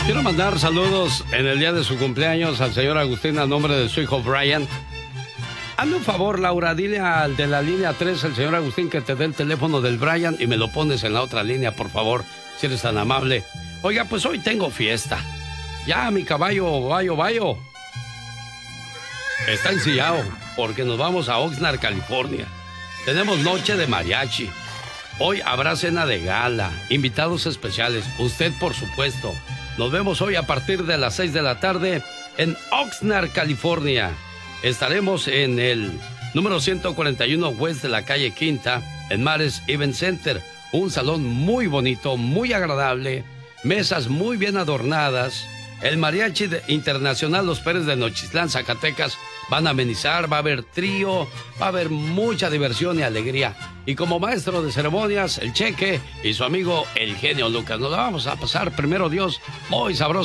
Quiero mandar saludos en el día de su cumpleaños al señor Agustín a nombre de su hijo Brian. Hazme un favor, Laura, dile al de la línea 3, el señor Agustín, que te dé el teléfono del Brian y me lo pones en la otra línea, por favor, si eres tan amable. Oiga, pues hoy tengo fiesta. Ya, mi caballo, Bayo, está ensillado porque nos vamos a Oxnard, California. Tenemos noche de mariachi. Hoy habrá cena de gala, invitados especiales, usted por supuesto. Nos vemos hoy a partir de las 6 de la tarde en Oxnard, California. Estaremos en el número 141 West de la calle Quinta, en Mares Event Center. Un salón muy bonito, muy agradable, mesas muy bien adornadas. El Mariachi Internacional Los Pérez de Nochitlán, Zacatecas, van a amenizar, va a haber trío, va a haber mucha diversión y alegría. Y como maestro de ceremonias, el Cheque y su amigo el genio Lucas. Nos la vamos a pasar, primero Dios, muy sabroso.